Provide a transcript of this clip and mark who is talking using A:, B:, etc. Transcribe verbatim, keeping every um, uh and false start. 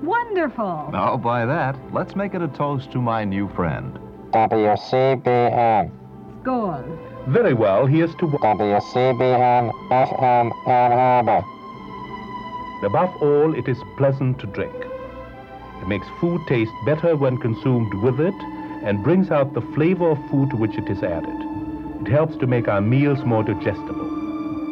A: Wonderful.
B: Now, by that, let's make it a toast to my new friend.
C: W C B N.
A: Goal.
D: Very well, here's to...
C: W C B N F M Ann Arbor.
D: Above all, it is pleasant to drink. It makes food taste better when consumed with it and brings out the flavor of food to which it is added. It helps to make our meals more digestible.